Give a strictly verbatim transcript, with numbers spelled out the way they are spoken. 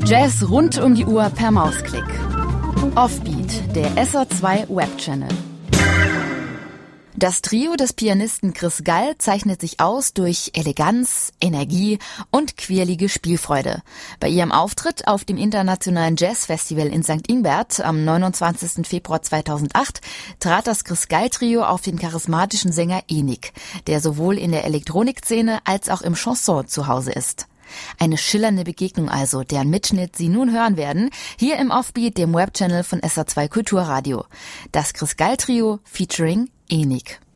Jazz rund um die Uhr per Mausklick. Offbeat, der S R zwei Webchannel. Das Trio des Pianisten Chris Gall zeichnet sich aus durch Eleganz, Energie und quirlige Spielfreude. Bei ihrem Auftritt auf dem Internationalen Jazzfestival in Sankt Ingbert am neunundzwanzigsten Februar zweitausendacht trat das Chris Gall Trio auf den charismatischen Sänger Enik, der sowohl in der Elektronikszene als auch im Chanson zu Hause ist. Eine schillernde Begegnung also, deren Mitschnitt Sie nun hören werden, hier im Offbeat, dem Webchannel von S R zwei Kulturradio. Das Chris Gall Trio featuring Enik.